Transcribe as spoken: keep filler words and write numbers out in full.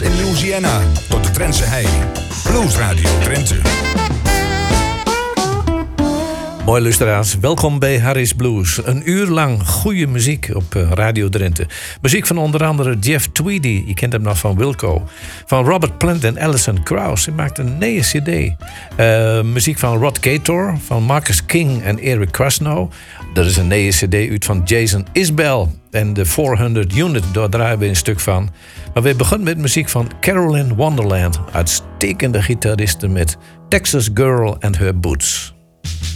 in Louisiana tot de Drentse hei. Blues Radio Drenthe. Mooi luisteraars, welkom bij Harry's Blues. Een uur lang goede muziek op Radio Drenthe. Muziek van onder andere Jeff Tweedy, je kent hem nog van Wilco. Van Robert Plant en Alison Krauss, hij maakt een nieuwe cd. Uh, muziek van Rod Gator, van Marcus King en Eric Krasno. Er is een nieuwe cd uit van Jason Isbell. En de vierhonderd Unit, daar draaien we een stuk van. Maar we beginnen met muziek van Carolyn Wonderland. Uitstekende gitariste met Texas Girl and Her Boots.